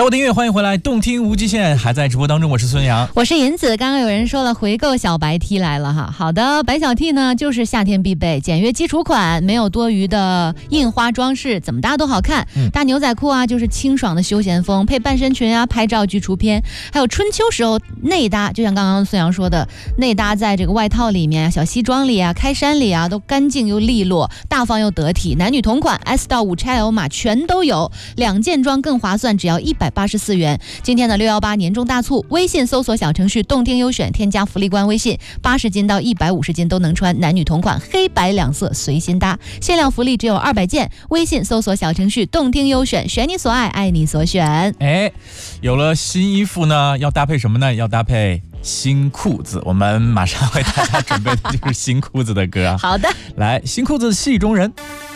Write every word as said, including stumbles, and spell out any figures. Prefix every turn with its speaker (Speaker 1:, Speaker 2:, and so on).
Speaker 1: 我的音乐，欢迎回来，动听无极限还在直播当中，我是孙杨，
Speaker 2: 我是银子。刚刚有人说了回购小白 T 来了哈，好的，白小 T 呢就是夏天必备，简约基础款，没有多余的印花装饰，怎么搭都好看。嗯、大牛仔裤啊，就是清爽的休闲风，配半身裙啊，拍照巨出片。还有春秋时候内搭，就像刚刚孙杨说的，内搭在这个外套里面、小西装里啊、开衫里啊，都干净又利落，大方又得体。男女同款 S 到五 X L 码全都有，两件装更划算，只要一百八十四元。今天的六一八年中大促，微信搜索小程序动听优选，添加福利官微信，八十斤到一百五十斤都能穿，男女同款，黑白两色随心搭，限量福利只有二百件。微信搜索小程序动听优选，选你所爱，爱你所选。
Speaker 1: 哎，有了新衣服呢，要搭配什么呢？要搭配新裤子。我们马上为大家准备的就是新裤子的歌。
Speaker 2: 好的，
Speaker 1: 来，新裤子戏中人。